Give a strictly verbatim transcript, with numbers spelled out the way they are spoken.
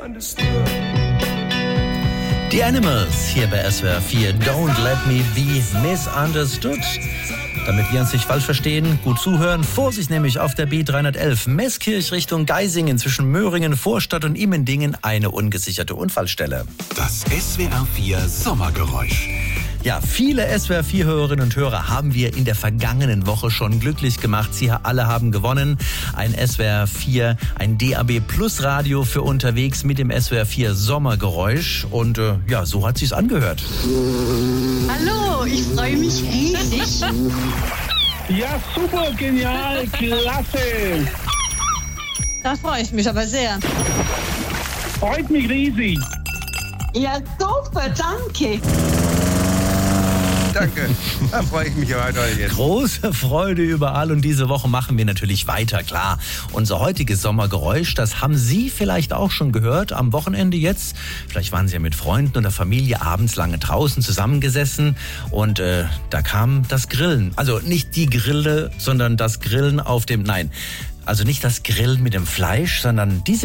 Die Animals hier bei S W R vier. Don't let me be misunderstood. Damit wir uns nicht falsch verstehen, gut zuhören. Vorsicht nämlich auf der B dreihundertelf Meßkirch Richtung Geisingen zwischen Möhringen, Vorstadt und Immendingen eine ungesicherte Unfallstelle. Das S W R vier Sommergeräusch. Ja, viele S W R vier Hörerinnen und Hörer haben wir in der vergangenen Woche schon glücklich gemacht. Sie alle haben gewonnen. Ein S W R vier, ein D A B Plus Radio für unterwegs mit dem S W R vier Sommergeräusch. Und äh, ja, so hat sich's angehört. Hallo, ich freue mich riesig. Ja, super, genial, klasse. Da freue ich mich aber sehr. Freut mich riesig. Ja, super, danke. Danke, da freue ich mich weiter jetzt. Große Freude überall und diese Woche machen wir natürlich weiter, klar. Unser heutiges Sommergeräusch, das haben Sie vielleicht auch schon gehört am Wochenende jetzt. Vielleicht waren Sie ja mit Freunden oder Familie abends lange draußen zusammengesessen und äh, da kam das Grillen. Also nicht die Grille, sondern das Grillen auf dem, nein, also nicht das Grillen mit dem Fleisch, sondern diese